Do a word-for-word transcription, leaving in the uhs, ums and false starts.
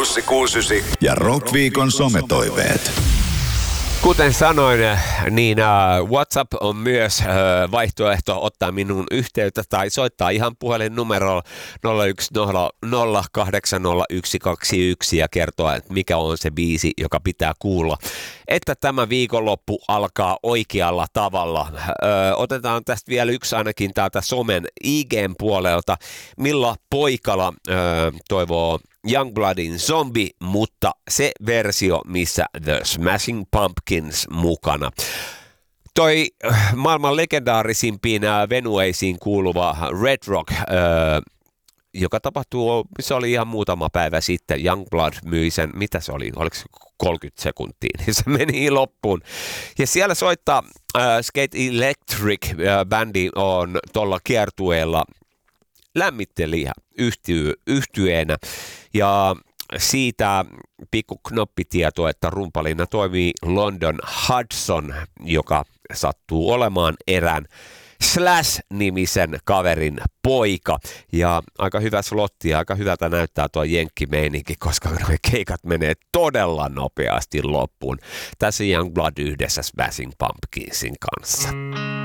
Jussi kuusikymmentäyhdeksän ja Rockviikon sometoiveet. Kuten sanoin, niin uh, WhatsApp on myös uh, vaihtoehto ottaa minun yhteyttä tai soittaa ihan puhelinnumerolla nolla yksi nolla nolla kahdeksan nolla yksi kaksi yksi ja kertoa, että mikä on se biisi, joka pitää kuulla. Että tämä viikonloppu alkaa oikealla tavalla. Ö, otetaan tästä vielä yksi ainakin täältä somen I G:n puolelta. Milla Poikala ö, toivoo Youngbloodin Zombie, mutta se versio, missä The Smashing Pumpkins mukana. Toi maailman legendaarisimpiin venueisiin kuuluva Red Rock, ö, joka tapahtuu, se oli ihan muutama päivä sitten. Youngblood myi sen, mitä se oli, oliko se kolmekymmentä sekuntia, niin se meni loppuun. Ja siellä soittaa äh, Skate Electric-bändi on tuolla kiertueella lämmittelijä yhtyy, yhtyeenä. Ja siitä pikku knoppitieto, että rumpalina toimii London Hudson, joka sattuu olemaan erään Slash-nimisen kaverin poika. Ja aika hyvä slotti ja aika hyvältä näyttää tuo jenkkimeininki, koska nuo keikat menee todella nopeasti loppuun. Tässä Youngblood yhdessä Smashing Pumpkinsin kanssa.